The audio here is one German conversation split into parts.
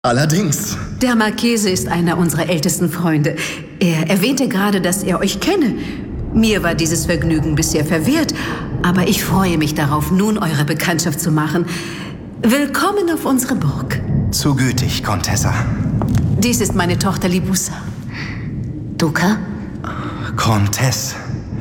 Allerdings. Der Marchese ist einer unserer ältesten Freunde. Er erwähnte gerade, dass er euch kenne. Mir war dieses Vergnügen bisher verwehrt, aber ich freue mich darauf, nun eure Bekanntschaft zu machen. Willkommen auf unsere Burg. Zu gütig, Contessa. Dies ist meine Tochter Libussa. Duca? Comtesse.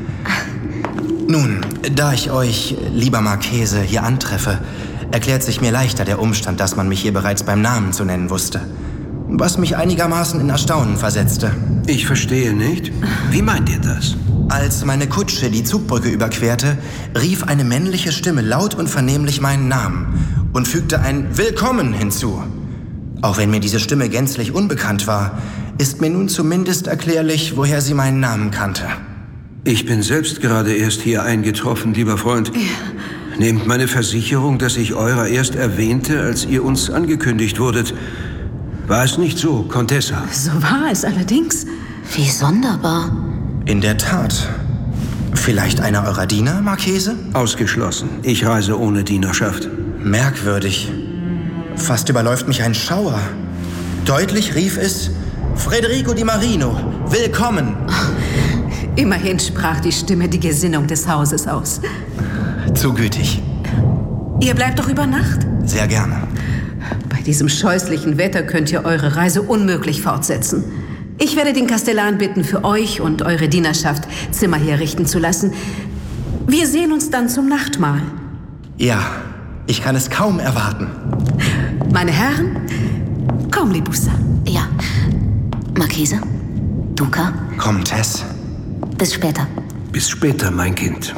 Nun, da ich euch, lieber Marchese, hier antreffe, erklärt sich mir leichter der Umstand, dass man mich hier bereits beim Namen zu nennen wusste. Was mich einigermaßen in Erstaunen versetzte. Ich verstehe nicht. Wie meint ihr das? Als meine Kutsche die Zugbrücke überquerte, rief eine männliche Stimme laut und vernehmlich meinen Namen und fügte ein Willkommen hinzu. Auch wenn mir diese Stimme gänzlich unbekannt war, ist mir nun zumindest erklärlich, woher sie meinen Namen kannte. Ich bin selbst gerade erst hier eingetroffen, lieber Freund. Ja. Nehmt meine Versicherung, dass ich eurer erst erwähnte, als ihr uns angekündigt wurdet. War es nicht so, Contessa? So war es allerdings. Wie sonderbar. In der Tat. Vielleicht einer eurer Diener, Marchese? Ausgeschlossen. Ich reise ohne Dienerschaft. Merkwürdig. Fast überläuft mich ein Schauer. Deutlich rief es: Federico Di Marino, willkommen! Immerhin sprach die Stimme die Gesinnung des Hauses aus. Zu gütig. Ihr bleibt doch über Nacht? Sehr gerne. Bei diesem scheußlichen Wetter könnt ihr eure Reise unmöglich fortsetzen. Ich werde den Kastellan bitten, für euch und eure Dienerschaft Zimmer herrichten zu lassen. Wir sehen uns dann zum Nachtmahl. Ja, ich kann es kaum erwarten. Meine Herren, komm, Libussa. Ja. Marchese? Duca? Comtesse. Bis später. Bis später, mein Kind.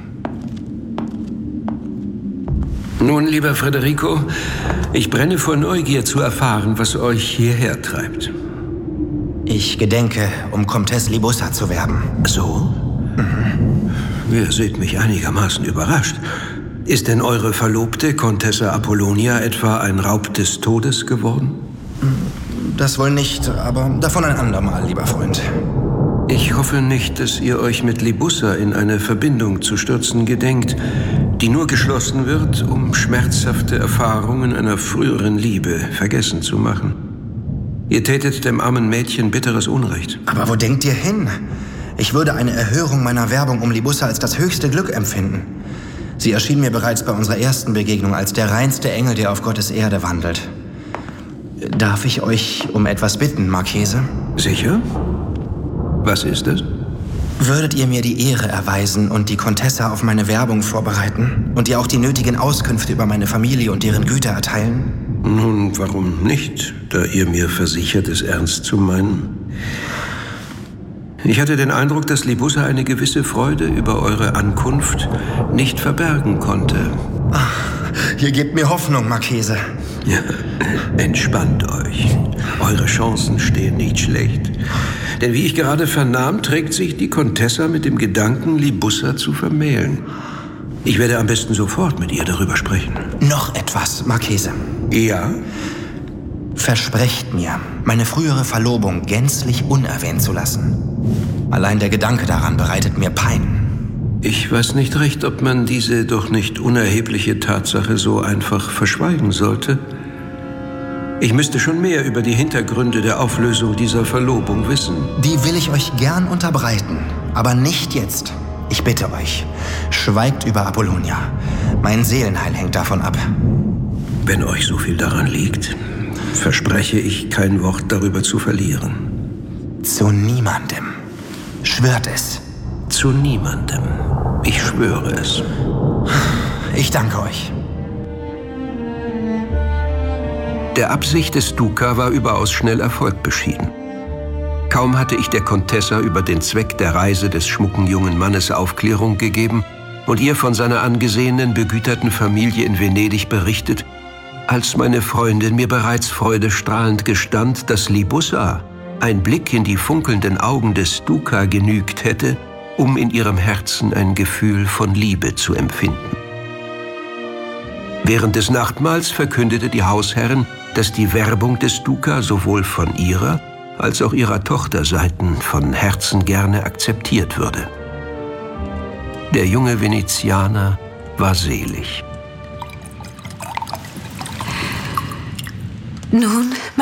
Nun, lieber Federico, ich brenne vor Neugier zu erfahren, was euch hierher treibt. Ich gedenke, um Comtesse Libussa zu werben. So? Mhm. Ihr seht mich einigermaßen überrascht. Ist denn eure Verlobte, Contessa Apollonia, etwa ein Raub des Todes geworden? Das wohl nicht, aber davon ein andermal, lieber Freund. Ich hoffe nicht, dass ihr euch mit Libussa in eine Verbindung zu stürzen gedenkt, die nur geschlossen wird, um schmerzhafte Erfahrungen einer früheren Liebe vergessen zu machen. Ihr tätet dem armen Mädchen bitteres Unrecht. Aber wo denkt ihr hin? Ich würde eine Erhörung meiner Werbung um Libussa als das höchste Glück empfinden. Sie erschien mir bereits bei unserer ersten Begegnung als der reinste Engel, der auf Gottes Erde wandelt. Darf ich euch um etwas bitten, Marchese? Sicher? Was ist es? Würdet ihr mir die Ehre erweisen und die Contessa auf meine Werbung vorbereiten und ihr auch die nötigen Auskünfte über meine Familie und deren Güter erteilen? Nun, warum nicht, da ihr mir versichert, es ernst zu meinen? Ich hatte den Eindruck, dass Libussa eine gewisse Freude über eure Ankunft nicht verbergen konnte. Ach, ihr gebt mir Hoffnung, Marchese. Ja, entspannt euch. Eure Chancen stehen nicht schlecht. Denn wie ich gerade vernahm, trägt sich die Contessa mit dem Gedanken, Libussa zu vermählen. Ich werde am besten sofort mit ihr darüber sprechen. Noch etwas, Marchese. Ja? Versprecht mir, meine frühere Verlobung gänzlich unerwähnt zu lassen. Allein der Gedanke daran bereitet mir Pein. Ich weiß nicht recht, ob man diese doch nicht unerhebliche Tatsache so einfach verschweigen sollte. Ich müsste schon mehr über die Hintergründe der Auflösung dieser Verlobung wissen. Die will ich euch gern unterbreiten, aber nicht jetzt. Ich bitte euch, schweigt über Apollonia. Mein Seelenheil hängt davon ab. Wenn euch so viel daran liegt, verspreche ich, kein Wort darüber zu verlieren. Zu niemandem. Schwört es. Zu niemandem. Ich schwöre es. Ich danke euch. Der Absicht des Duca war überaus schnell Erfolg beschieden. Kaum hatte ich der Contessa über den Zweck der Reise des schmucken jungen Mannes Aufklärung gegeben und ihr von seiner angesehenen, begüterten Familie in Venedig berichtet, als meine Freundin mir bereits freudestrahlend gestand, dass Libussa ein Blick in die funkelnden Augen des Duca genügt hätte, um in ihrem Herzen ein Gefühl von Liebe zu empfinden. Während des Nachtmahls verkündete die Hausherrin, dass die Werbung des Duca sowohl von ihrer als auch ihrer Tochterseiten von Herzen gerne akzeptiert würde. Der junge Venezianer war selig. Nun,